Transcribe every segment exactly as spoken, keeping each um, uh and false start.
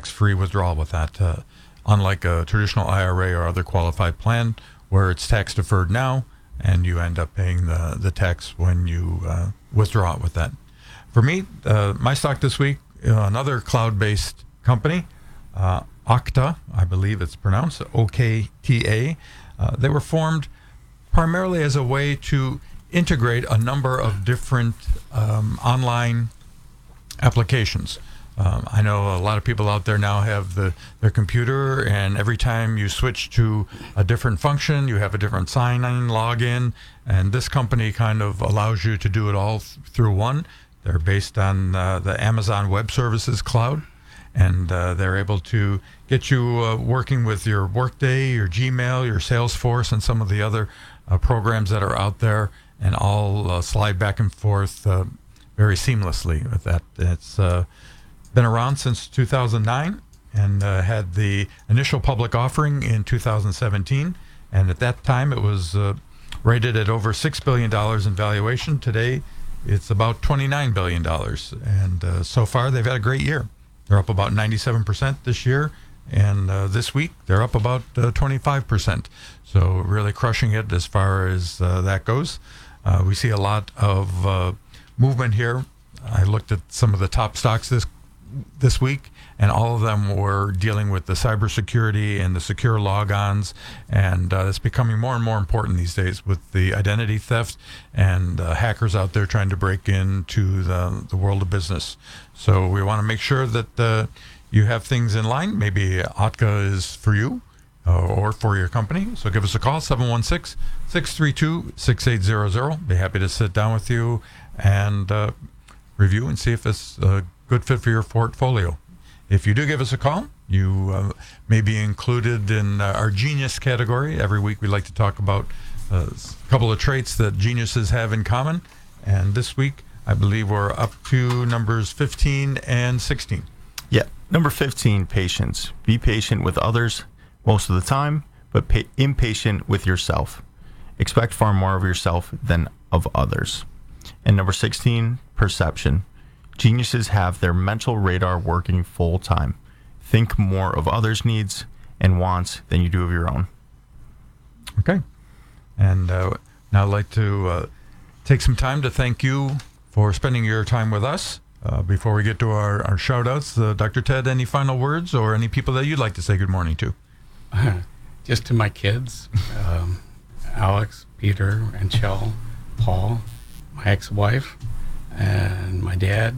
tax-free withdrawal with that. Uh, unlike a traditional I R A or other qualified plan where it's tax-deferred now and you end up paying the, the tax when you uh, withdraw it with that. For me, uh, my stock this week, uh, another cloud-based company, uh, Okta, I believe it's pronounced, O K T A. Uh, they were formed primarily as a way to integrate a number of different um, online applications. Um, I know a lot of people out there now have the their computer, and every time you switch to a different function, you have a different sign-in, login, and this company kind of allows you to do it all th- through one. They're based on uh, the Amazon Web Services cloud, and uh, they're able to get you uh, working with your Workday, your Gmail, your Salesforce, and some of the other uh, programs that are out there, and all uh, slide back and forth uh, very seamlessly with that. It's uh, been around since two thousand nine and uh, had the initial public offering in two thousand seventeen. And at that time, it was uh, rated at over six billion dollars in valuation. Today, it's about twenty-nine billion dollars. And uh, so far, they've had a great year. They're up about ninety-seven percent this year. And uh, this week, they're up about uh, twenty-five percent. So really crushing it as far as uh, that goes. Uh, we see a lot of uh, movement here. I looked at some of the top stocks this this week, and all of them were dealing with the cybersecurity and the secure logons, and uh, it's becoming more and more important these days with the identity theft and uh, hackers out there trying to break into the, the world of business. So we want to make sure that uh, you have things in line. Maybe Okta is for you uh, or for your company. So give us a call, seven one six, six three two, six eight zero zero. Be happy to sit down with you and uh, review and see if it's a good fit for your portfolio. If you do give us a call, you uh, may be included in uh, our genius category. Every week we like to talk about uh, a couple of traits that geniuses have in common. And this week, I believe we're up to numbers fifteen and sixteen. Yeah. Number fifteen, patience. Be patient with others most of the time, but pa- impatient with yourself. Expect far more of yourself than of others. And number sixteen, perception. Geniuses have their mental radar working full time. Think more of others' needs and wants than you do of your own. Okay. And uh, now I'd like to uh, take some time to thank you for spending your time with us. Uh, before we get to our, our shout-outs, uh, Doctor Ted, any final words or any people that you'd like to say good morning to? Just to my kids, um, Alex, Peter, and Chell, Paul, my ex-wife, and my dad.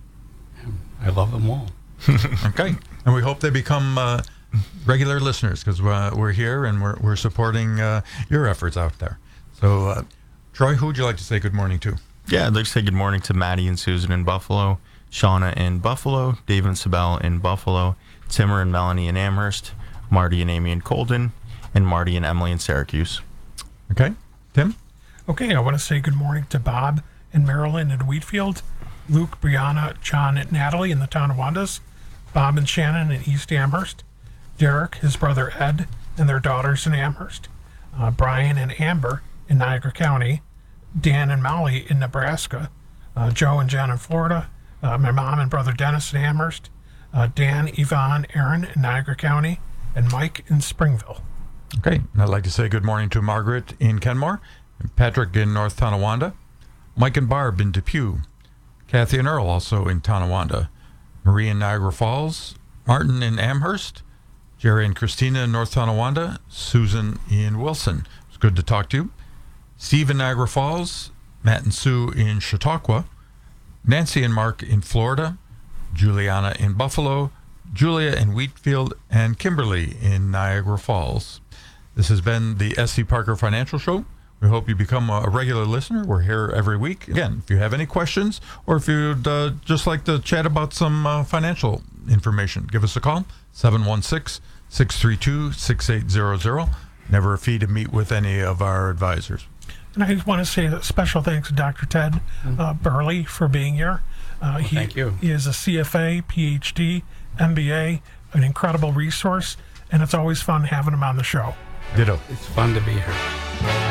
I love them all. Okay. And we hope they become uh, regular listeners, because uh, we're here and we're, we're supporting uh, your efforts out there. So, uh, Troy, who would you like to say good morning to? Yeah, I'd like to say good morning to Maddie and Susan in Buffalo, Shauna in Buffalo, Dave and Sabelle in Buffalo, Timmer and Melanie in Amherst, Marty and Amy in Colden, and Marty and Emily in Syracuse. Okay. Tim? Okay, I want to say good morning to Bob and Marilyn in Wheatfield, Luke, Brianna, John, and Natalie in the Tonawandas, Bob and Shannon in East Amherst, Derek, his brother Ed, and their daughters in Amherst, uh, Brian and Amber in Niagara County, Dan and Molly in Nebraska, uh, Joe and Jen in Florida, uh, my mom and brother Dennis in Amherst, uh, Dan, Yvonne, Aaron in Niagara County, and Mike in Springville. Okay. And I'd like to say good morning to Margaret in Kenmore, Patrick in North Tonawanda, Mike and Barb in Depew, Kathy and Earl also in Tonawanda, Marie in Niagara Falls, Martin in Amherst, Jerry and Christina in North Tonawanda, Susan in Wilson. It's good to talk to you. Steve in Niagara Falls, Matt and Sue in Chautauqua, Nancy and Mark in Florida, Juliana in Buffalo, Julia in Wheatfield, and Kimberly in Niagara Falls. This has been the S C Parker Financial Show. We hope you become a regular listener. We're here every week. Again, if you have any questions or if you'd uh, just like to chat about some uh, financial information, give us a call, seven one six, six three two, six eight zero zero. Never a fee to meet with any of our advisors. And I just want to say a special thanks to Doctor Ted uh, Burley for being here. Uh, well, he, thank you. He is a C F A, P H D, M B A, an incredible resource, and it's always fun having him on the show. Ditto. It's fun to be here.